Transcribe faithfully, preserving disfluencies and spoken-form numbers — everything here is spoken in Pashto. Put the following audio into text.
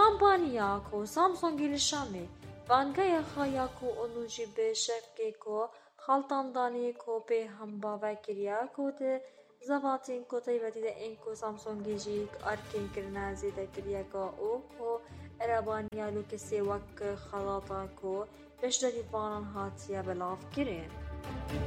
کامپانیا کو سامسونگی لشامه وانگای خایا کو اونوجی بشف کے کو خالتان دانی کو پہ ہم باوا کریا کو تے زباتین کو تیبتی دے ان کو سامسونگی جی ارکین کرنا زیدہ کریا کو او کو ارابانیا لو کسی وقت خلاطا کو بشدری بانان هاتیا بلاف کرین.